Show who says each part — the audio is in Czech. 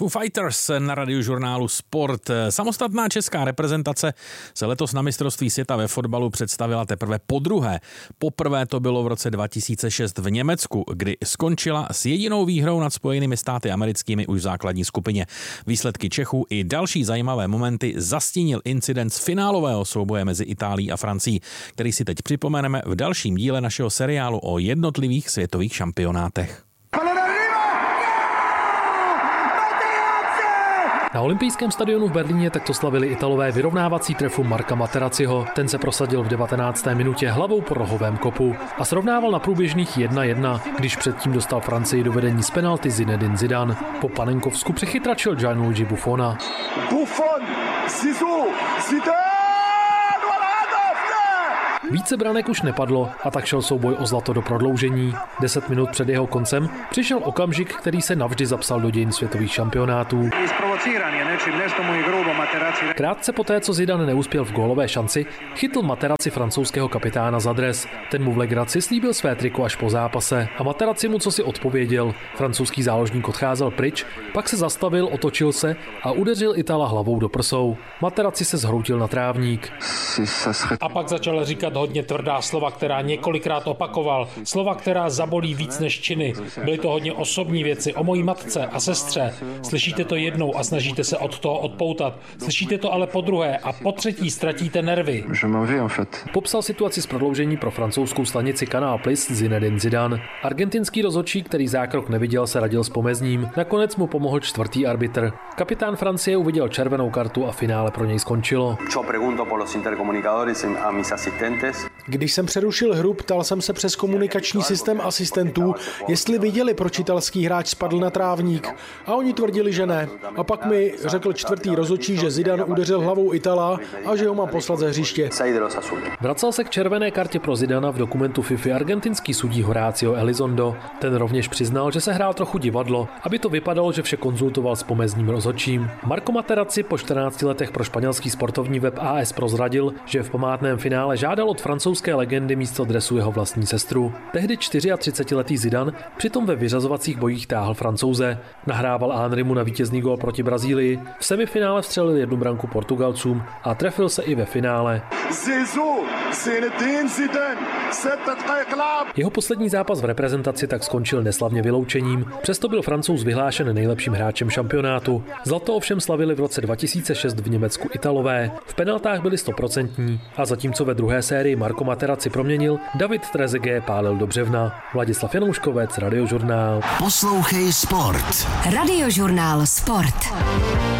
Speaker 1: Foo Fighters na Radiožurnálu Sport. Samostatná česká reprezentace se letos na mistrovství světa ve fotbalu představila teprve podruhé. Poprvé to bylo v roce 2006 v Německu, kdy skončila s jedinou výhrou nad Spojenými státy americkými už v základní skupině. Výsledky Čechů i další zajímavé momenty zastínil incident z finálového souboje mezi Itálií a Francií, který si teď připomeneme v dalším díle našeho seriálu o jednotlivých světových šampionátech.
Speaker 2: Na olympijském stadionu v Berlíně takto slavili Italové vyrovnávací trefu Marca Materazziho. Ten se prosadil v 19. minutě hlavou po rohovém kopu a srovnával na průběžných 1-1, když předtím dostal Francii do vedení z penalty Zinedine Zidane. Po Panenkovsku přechytračil Gianluigi Buffona.
Speaker 3: Buffon, Zizou, Zidane!
Speaker 2: Více branek už nepadlo a tak šel souboj o zlato do prodloužení. 10 minut před jeho koncem přišel okamžik, který se navždy zapsal do dějin světových šampionátů. Krátce poté, co Zidane neuspěl v gólové šanci, chytl Materazzi francouzského kapitána za dres. Ten mu v legraci slíbil své triko až po zápase a Materazzi mu cosi odpověděl. Francouzský záložník odcházel pryč, pak se zastavil, otočil se a udeřil Itala hlavou do prsou. Materazzi se zhroutil na trávník.
Speaker 4: A pak začal říkat hodně tvrdá slova, která několikrát opakoval. Slova, která zabolí víc než činy. Byly to hodně osobní věci o mojí matce a sestře. Slyšíte to jednou a snažíte se od toho odpoutat. Slyšíte to ale po druhé a po třetí ztratíte nervy.
Speaker 2: Popsal situaci z prodloužení pro francouzskou stanici Canal Plus Zinedine Zidane. Argentinský rozhodčí, který zákrok neviděl, se radil s pomezním. Nakonec mu pomohl čtvrtý arbitr. Kapitán Francie uviděl červenou kartu a finále pro něj skončilo.
Speaker 5: Když jsem přerušil hru, ptal jsem se přes komunikační systém asistentů, jestli viděli, proč italský hráč spadl na trávník. A oni tvrdili, že ne. A pak mi řekl čtvrtý rozhodčí, že Zidane udeřil hlavou Itala a že ho má poslat ze hřiště.
Speaker 2: Vracel se k červené kartě pro Zidana v dokumentu FIFA argentinský sudí Horacio Elizondo. Ten rovněž přiznal, že se hrál trochu divadlo, aby to vypadalo, že vše konzultoval s pomezním rozhodčím. Marco Materazzi po 14 letech pro španělský sportovní web AS prozradil, že v památném finále žádal od francouzské legendy místo dresu jeho vlastní sestru. Tehdy 34letý Zidane přitom ve vyřazovacích bojích táhl Francouze. Nahrával Henrymu na vítězný gól proti Brazílii. V semifinále vstřelil 1 branku Portugalcům a trefil se i ve finále. Jeho poslední zápas v reprezentaci tak skončil neslavně vyloučením. Přesto byl Francouz vyhlášen nejlepším hráčem šampionátu. Zlato ovšem slavili v roce 2006 v Německu Italové. V penaltách byli 100% a zatímco ve druhé sérii Marco Materazzi proměnil, David Trezeguet pálil do břevna. Vladislav Janouškovec, Radiožurnál.
Speaker 6: Poslouchej Sport. Radiožurnál Sport.